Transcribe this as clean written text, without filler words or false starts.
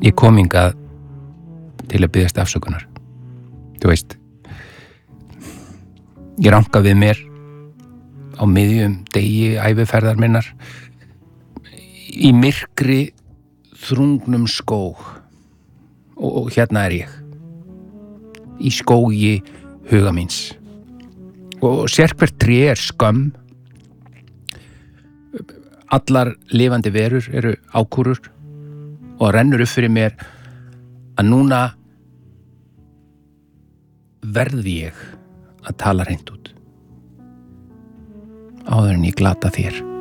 Ég kom hingað til að biðjast afsökunar. Þú veist, ég ranka við mér á miðjum degi æviferðar minnar í myrkri þrungnum skóg og hérna er ég í skógi huga míns og sérhvert tré er skömm, allar lifandi verur eru ákúrur og rennur upp fyrir mér að núna verði ég að tala hreint út áður en ég glata þér.